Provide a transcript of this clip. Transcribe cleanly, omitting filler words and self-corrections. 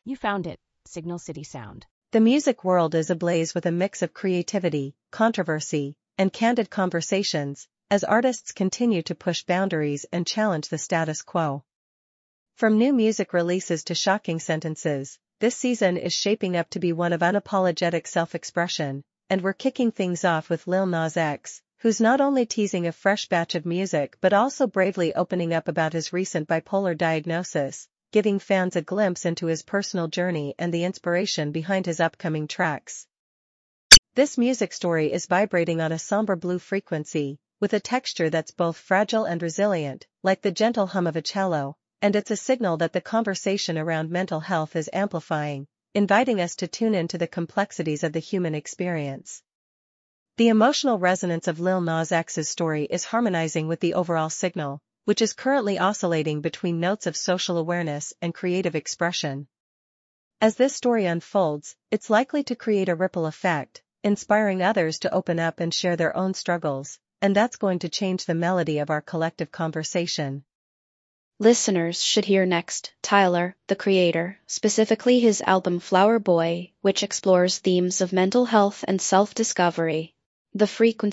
You found it, Signal City Sound. The music world is ablaze with a mix of creativity, controversy, and candid conversations, as artists continue to push boundaries and challenge the status quo. From new music releases to shocking sentences, this season is shaping up to be one of unapologetic self-expression, and we're kicking things off with Lil Nas X, who's not only teasing a fresh batch of music but also bravely opening up about his recent bipolar diagnosis, giving fans a glimpse into his personal journey and the inspiration behind his upcoming tracks. This music story is vibrating on a somber blue frequency, with a texture that's both fragile and resilient, like the gentle hum of a cello, and it's a signal that the conversation around mental health is amplifying, inviting us to tune into the complexities of the human experience. The emotional resonance of Lil Nas X's story is harmonizing with the overall signal, which is currently oscillating between notes of social awareness and creative expression. As this story unfolds, it's likely to create a ripple effect, inspiring others to open up and share their own struggles, and that's going to change the melody of our collective conversation. Listeners should hear next Tyler, the Creator, specifically his album Flower Boy, which explores themes of mental health and self-discovery. The frequency